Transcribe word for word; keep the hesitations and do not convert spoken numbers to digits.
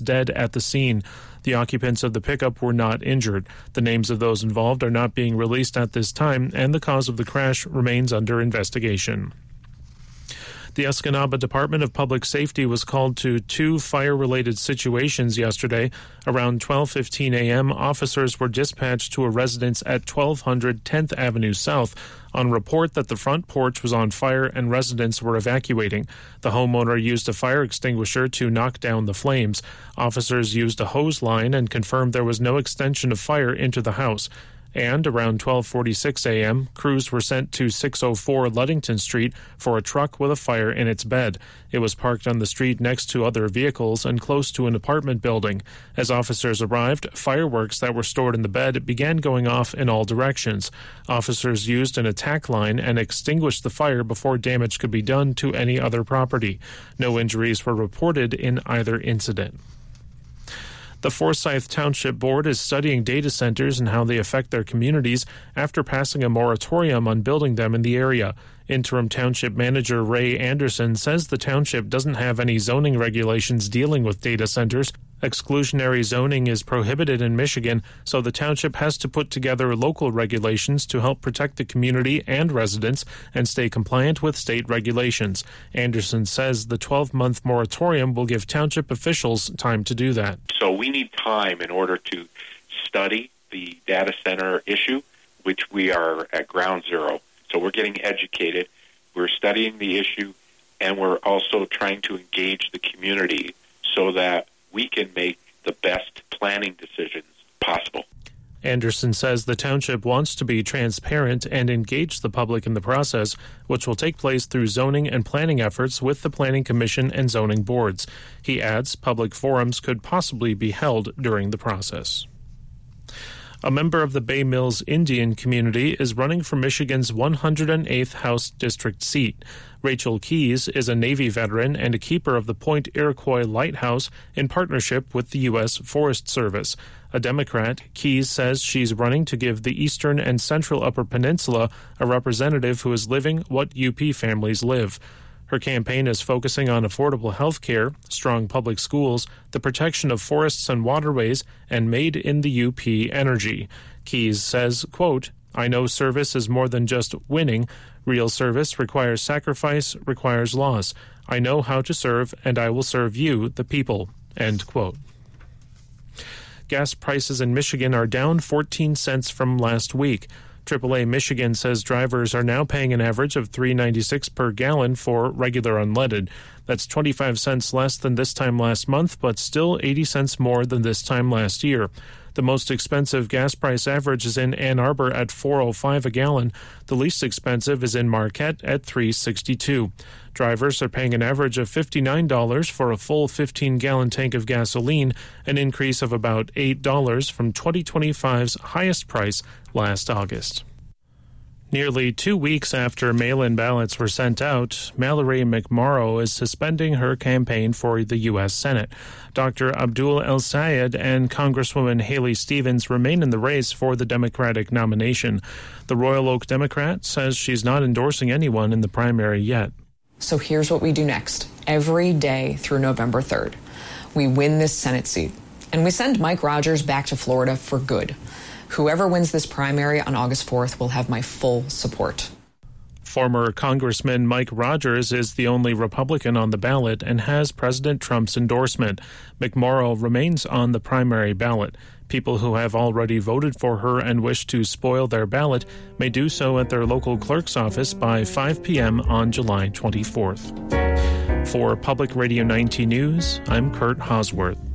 dead at the scene. The occupants of the pickup were not injured. The names of those involved are not being released at this time, and the cause of the crash remains under investigation. The Escanaba Department of Public Safety was called to two fire-related situations yesterday. Around twelve fifteen a.m., officers were dispatched to a residence at twelve hundred tenth Avenue South on report that the front porch was on fire and residents were evacuating. The homeowner used a fire extinguisher to knock down the flames. Officers used a hose line and confirmed there was no extension of fire into the house. And around twelve forty-six a.m., crews were sent to six oh four Ludington Street for a truck with a fire in its bed. It was parked on the street next to other vehicles and close to an apartment building. As officers arrived, fireworks that were stored in the bed began going off in all directions. Officers used an attack line and extinguished the fire before damage could be done to any other property. No injuries were reported in either incident. The Forsyth Township Board is studying data centers and how they affect their communities after passing a moratorium on building them in the area. Interim Township Manager Ray Anderson says the township doesn't have any zoning regulations dealing with data centers. Exclusionary zoning is prohibited in Michigan, so the township has to put together local regulations to help protect the community and residents and stay compliant with state regulations. Anderson says the twelve-month moratorium will give township officials time to do that. So we need time in order to study the data center issue, which we are at ground zero. So we're getting educated, we're studying the issue, and we're also trying to engage the community so that we can make the best planning decisions possible. Anderson says the township wants to be transparent and engage the public in the process, which will take place through zoning and planning efforts with the Planning Commission and zoning boards. He adds public forums could possibly be held during the process. A member of the Bay Mills Indian community is running for Michigan's one hundred eighth House District seat. Rachel Keyes is a Navy veteran and a keeper of the Point Iroquois Lighthouse in partnership with the U S Forest Service. A Democrat, Keyes says she's running to give the Eastern and Central Upper Peninsula a representative who is living what U P families live. Her campaign is focusing on affordable health care, strong public schools, the protection of forests and waterways, and made in the U P energy. Keyes says, quote, "I know service is more than just winning. Real service requires sacrifice, requires loss. I know how to serve, and I will serve you, the people." End quote. Gas prices in Michigan are down fourteen cents from last week. triple A Michigan says drivers are now paying an average of three dollars and ninety-six cents per gallon for regular unleaded. That's twenty-five cents less than this time last month, but still eighty cents more than this time last year. The most expensive gas price average is in Ann Arbor at four dollars and five cents a gallon. The least expensive is in Marquette at three dollars and sixty-two cents. Drivers are paying an average of fifty-nine dollars for a full fifteen-gallon tank of gasoline, an increase of about eight dollars from twenty twenty-five's highest price last August. Nearly two weeks after mail-in ballots were sent out, Mallory McMorrow is suspending her campaign for the U S Senate. Doctor Abdul El-Sayed and Congresswoman Haley Stevens remain in the race for the Democratic nomination. The Royal Oak Democrat says she's not endorsing anyone in the primary yet. So here's what we do next. Every day through November third, we win this Senate seat, and we send Mike Rogers back to Florida for good. Whoever wins this primary on August fourth will have my full support. Former Congressman Mike Rogers is the only Republican on the ballot and has President Trump's endorsement. McMorrow remains on the primary ballot. People who have already voted for her and wish to spoil their ballot may do so at their local clerk's office by five p.m. on July twenty-fourth. For Public Radio nineteen News, I'm Kurt Hosworth.